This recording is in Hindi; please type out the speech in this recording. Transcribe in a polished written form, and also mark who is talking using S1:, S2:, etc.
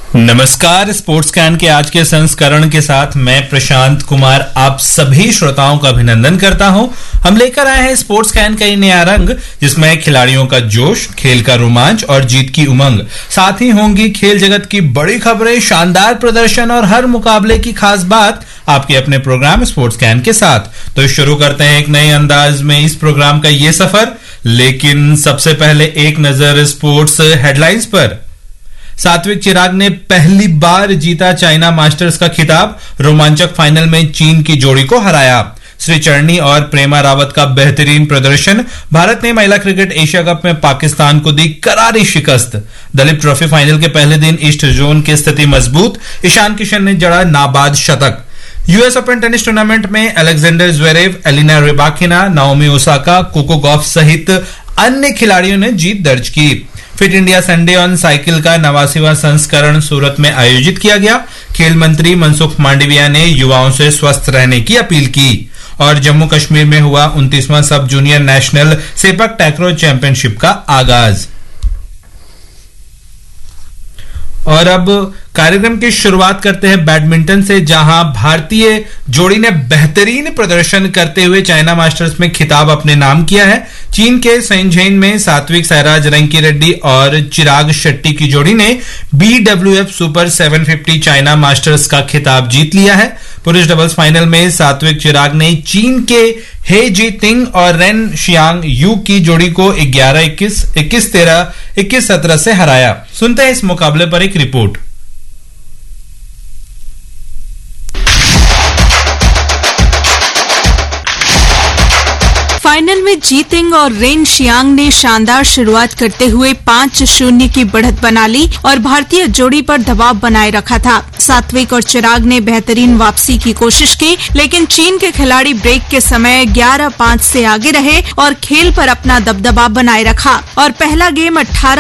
S1: नमस्कार। स्पोर्ट्स कैन के आज के संस्करण के साथ मैं प्रशांत कुमार आप सभी श्रोताओं का अभिनंदन करता हूं। हम लेकर आए हैं स्पोर्ट्स कैन का नया रंग, जिसमें खिलाड़ियों का जोश, खेल का रोमांच और जीत की उमंग, साथ ही होंगी खेल जगत की बड़ी खबरें, शानदार प्रदर्शन और हर मुकाबले की खास बात आपके अपने प्रोग्राम स्पोर्ट्स कैन के साथ। तो शुरू करते हैं एक नए अंदाज में इस प्रोग्राम का ये सफर, लेकिन सबसे पहले एक नजर स्पोर्ट्स हेडलाइंस पर। सात्विक चिराग ने पहली बार जीता चाइना मास्टर्स का खिताब, रोमांचक फाइनल में चीन की जोड़ी को हराया। श्रीचरणी और प्रेमा रावत का बेहतरीन प्रदर्शन, भारत ने महिला क्रिकेट एशिया कप में पाकिस्तान को दी करारी शिकस्त। दलीप ट्रॉफी फाइनल के पहले दिन ईस्ट जोन की स्थिति मजबूत, ईशान किशन ने जड़ा नाबाद शतक। यूएस ओपन टेनिस टूर्नामेंट में Alexander Zverev, Elena Rybakina, Naomi Osaka, Coco Gauff सहित अन्य खिलाड़ियों ने जीत दर्ज की। Fit India Sunday on cycle का 89वां संस्करण सूरत में आयोजित किया गया। खेल मंत्री मनसुख मांडविया ने युवाओं से स्वस्थ रहने की अपील की। और जम्मू कश्मीर में हुआ 29वां सब जूनियर नेशनल सेपक टैक्रो चैंपियनशिप का आगाज। और अब कार्यक्रम की शुरुआत करते हैं बैडमिंटन से, जहां भारतीय जोड़ी ने बेहतरीन प्रदर्शन करते हुए चाइना मास्टर्स में खिताब अपने नाम किया है। चीन के शेंझेन में सात्विक साईराज रंकी रेड्डी और चिराग शेट्टी की जोड़ी ने BWF सुपर 750 चाइना मास्टर्स का खिताब जीत लिया है। पुरुष डबल्स फाइनल में सात्विक चिराग ने चीन के हे जी तिंग और रेन शियांग यू की जोड़ी को 11-21, 21-13, 21-17 से हराया। सुनते हैं इस मुकाबले पर एक रिपोर्ट।
S2: फाइनल में जी तिंग और रेन शियांग ने शानदार शुरुआत करते हुए 5-0 की बढ़त बना ली और भारतीय जोड़ी पर दबाव बनाए रखा था। सात्विक और चिराग ने बेहतरीन वापसी की कोशिश की, लेकिन चीन के खिलाड़ी ब्रेक के समय 11-5 से आगे रहे और खेल पर अपना दबदबा बनाए रखा और पहला गेम 18